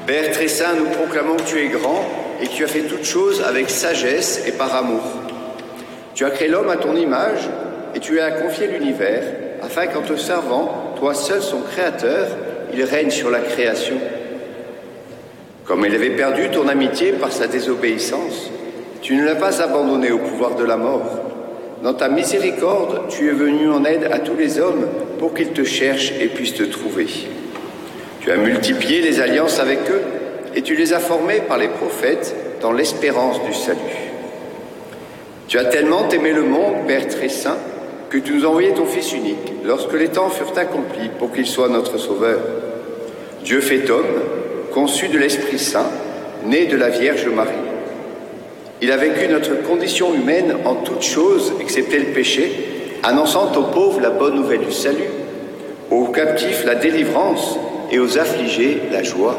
Père très saint, nous proclamons que tu es grand et que tu as fait toutes choses avec sagesse et par amour. Tu as créé l'homme à ton image et tu lui as confié l'univers, afin qu'en te servant, toi seul son créateur, il règne sur la création. Comme il avait perdu ton amitié par sa désobéissance, tu ne l'as pas abandonné au pouvoir de la mort. Dans ta miséricorde, tu es venu en aide à tous les hommes pour qu'ils te cherchent et puissent te trouver. Tu as multiplié les alliances avec eux et tu les as formés par les prophètes dans l'espérance du salut. Tu as tellement aimé le monde, Père très saint, que tu nous as envoyé ton Fils unique lorsque les temps furent accomplis pour qu'il soit notre Sauveur. Dieu fait homme, conçu de l'Esprit Saint, né de la Vierge Marie. Il a vécu notre condition humaine en toutes choses, excepté le péché, annonçant aux pauvres la bonne nouvelle du salut, aux captifs la délivrance et aux affligés la joie.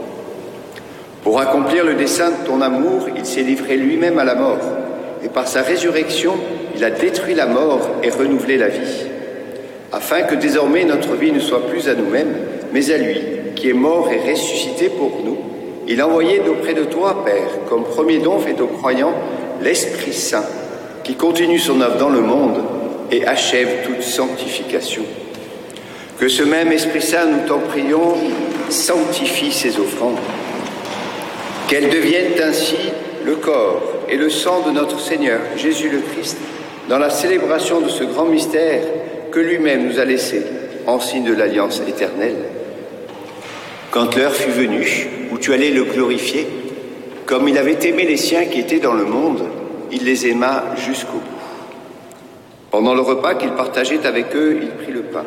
Pour accomplir le dessein de ton amour, il s'est livré lui-même à la mort, et par sa résurrection, il a détruit la mort et renouvelé la vie, afin que désormais notre vie ne soit plus à nous-mêmes, mais à lui, qui est mort et ressuscité pour nous. Il a envoyé auprès de toi, Père, comme premier don fait aux croyants, l'Esprit Saint, qui continue son œuvre dans le monde et achève toute sanctification. Que ce même Esprit Saint, nous t'en prions, sanctifie ces offrandes. Qu'elles deviennent ainsi le corps et le sang de notre Seigneur, Jésus le Christ, dans la célébration de ce grand mystère que lui-même nous a laissé en signe de l'alliance éternelle. Quand l'heure fut venue, où tu allais le glorifier, comme il avait aimé les siens qui étaient dans le monde, il les aima jusqu'au bout. Pendant le repas qu'il partageait avec eux, il prit le pain,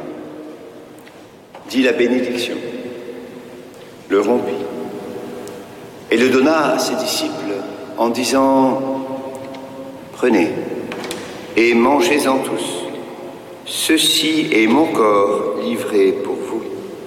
dit la bénédiction, le rompit et le donna à ses disciples en disant « Prenez et mangez-en tous, ceci est mon corps livré pour vous. »